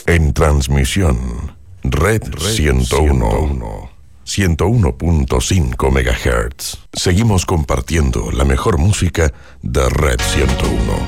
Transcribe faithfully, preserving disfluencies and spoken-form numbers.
En transmisión, Red, Red ciento uno. ciento uno punto cinco megahertz. Seguimos compartiendo la mejor música de Red ciento uno.